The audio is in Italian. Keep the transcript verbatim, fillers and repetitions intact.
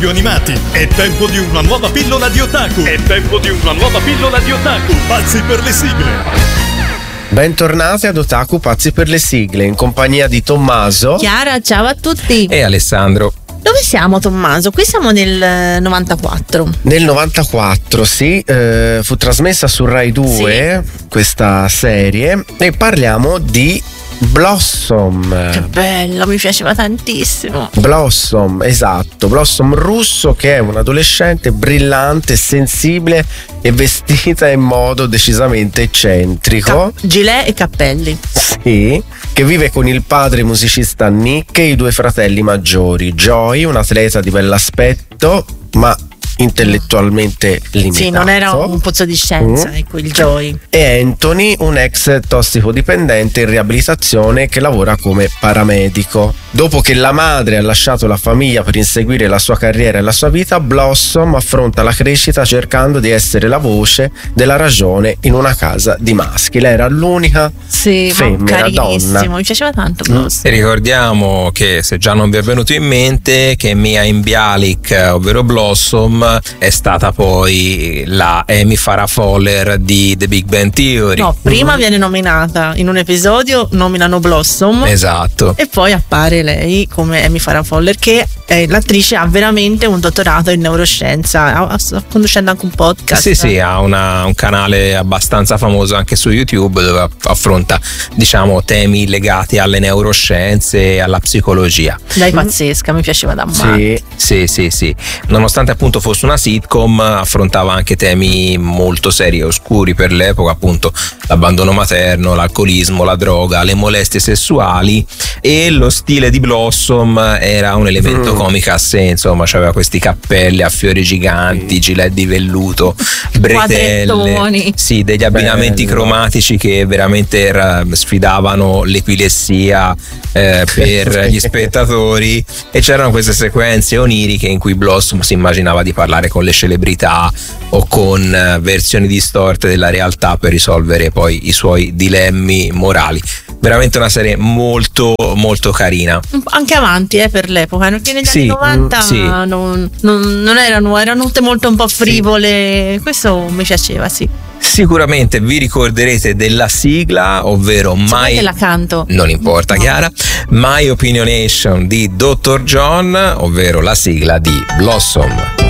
radio animati. È tempo di una nuova pillola di otaku. È tempo di una nuova pillola di otaku. Pazzi per le sigle. Bentornati ad Otaku Pazzi per le sigle, in compagnia di Tommaso, Chiara, ciao a tutti. E Alessandro. Dove siamo, Tommaso? Qui siamo nel novantaquattro. Nel novantaquattro, sì, eh, fu trasmessa su Rai due sì. questa serie e parliamo di Blossom. Che bello, mi piaceva tantissimo. Blossom, esatto, Blossom russo, che è un adolescente brillante, sensibile e vestita in modo decisamente eccentrico. Ca- gilet e cappelli. Sì, che vive con il padre musicista Nick e i due fratelli maggiori, Joy, un atleta di bell'aspetto ma intellettualmente limitato. Sì, non era un pozzo di scienza, mm. ecco, il Joy. E Anthony, un ex tossicodipendente in riabilitazione che lavora come paramedico. Dopo che la madre ha lasciato la famiglia per inseguire la sua carriera e la sua vita, Blossom affronta la crescita cercando di essere la voce della ragione in una casa di maschi. Lei era l'unica sì, femmina, donna. Mi piaceva tanto Blossom. E ricordiamo che, se già non vi è venuto in mente, che Mia Bialik, ovvero Blossom, è stata poi la Amy Farrah Fowler di The Big Bang Theory. No, prima mm. viene nominata in un episodio, nominano Blossom. Esatto. E poi appare lei come Amy Farrah Fowler, che è l'attrice, ha veramente un dottorato in neuroscienza, sta conducendo anche un podcast. Sì, sì, ha una, un canale abbastanza famoso anche su YouTube, dove affronta, diciamo, temi legati alle neuroscienze e alla psicologia. Lei pazzesca, mi piaceva da male. Sì, sì, sì, sì. Nonostante appunto fosse una sitcom, affrontava anche temi molto seri e oscuri per l'epoca, appunto l'abbandono materno, l'alcolismo, la droga, le molestie sessuali, e lo stile di Blossom era un elemento mm. comico a sé, insomma, c'aveva questi cappelli a fiori giganti, gilet di velluto, bretelle, sì, degli abbinamenti Bello. cromatici che veramente era, sfidavano l'epilessia eh, per gli spettatori, e c'erano queste sequenze oniriche in cui Blossom si immaginava di parlare con le celebrità o con uh, versioni distorte della realtà per risolvere poi i suoi dilemmi morali. Veramente una serie molto molto carina, anche avanti eh, per l'epoca, perché negli sì, anni novanta sì. non, non, non erano erano tutte molto un po' frivole, sì. Questo mi piaceva, sì. Sicuramente vi ricorderete della sigla, ovvero so My che la canto. Non importa, no. Chiara. My Opinionation di dottor John, ovvero la sigla di Blossom.